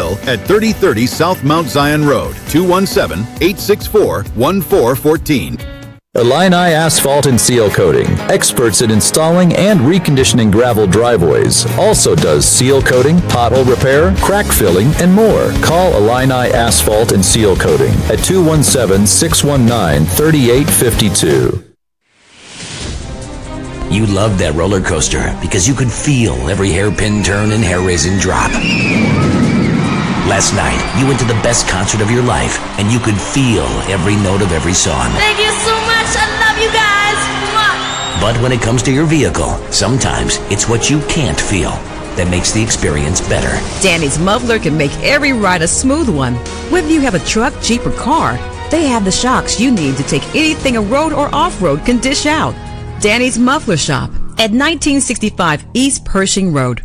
Shelbyville at 3030 South Mount Zion Road, 217-864-1414. Illini Asphalt and Seal Coating, experts in installing and reconditioning gravel driveways. Also does seal coating, pothole repair, crack filling, and more. Call Illini Asphalt and Seal Coating at 217-619-3852. You loved that roller coaster because you could feel every hairpin turn and hair-raising drop. Last night, you went to the best concert of your life, and you could feel every note of every song. Thank you so much. I love you guys. Mwah. But when it comes to your vehicle, sometimes it's what you can't feel that makes the experience better. Danny's Muffler can make every ride a smooth one. Whether you have a truck, Jeep, or car, they have the shocks you need to take anything a road or off-road can dish out. Danny's Muffler Shop at 1965 East Pershing Road.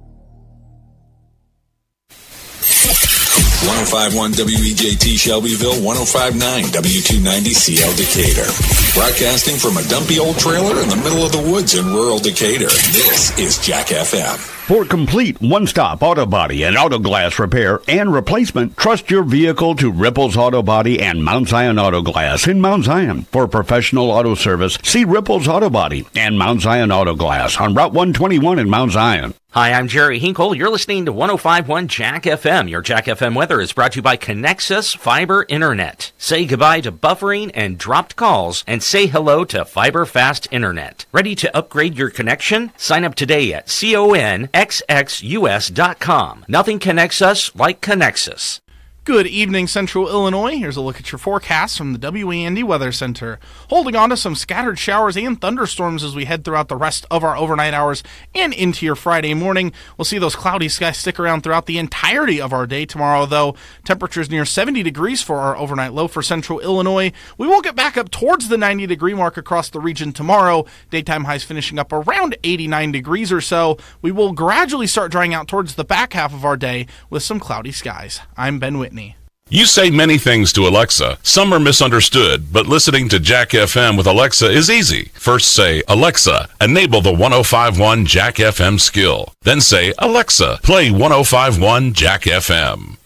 105.1 WEJT Shelbyville, 105.9 W290CL Decatur. Broadcasting from a dumpy old trailer in the middle of the woods in rural Decatur. This is Jack FM. For complete one-stop auto body and auto glass repair and replacement, trust your vehicle to Ripples Auto Body and Mount Zion Auto Glass in Mount Zion. For professional auto service, see Ripples Auto Body and Mount Zion Auto Glass on Route 121 in Mount Zion. Hi, I'm Jerry Hinkle. You're listening to 105.1 Jack FM. Your Jack FM weather is brought to you by Connexus Fiber Internet. Say goodbye to buffering and dropped calls and say hello to Fiber Fast Internet. Ready to upgrade your connection? Sign up today at conxus.com. Nothing connects us like Connexus. Good evening, Central Illinois. Here's a look at your forecast from the WEND Weather Center. Holding on to some scattered showers and thunderstorms as we head throughout the rest of our overnight hours and into your Friday morning. We'll see those cloudy skies stick around throughout the entirety of our day tomorrow, though. Temperatures near 70 degrees for our overnight low for Central Illinois. We will get back up towards the 90-degree mark across the region tomorrow. Daytime highs finishing up around 89 degrees or so. We will gradually start drying out towards the back half of our day with some cloudy skies. I'm Ben Whitney. You say many things to Alexa. Some are misunderstood, but listening to Jack FM with Alexa is easy. First say, Alexa, enable the 105.1 Jack FM skill. Then say, Alexa, play 105.1 Jack FM.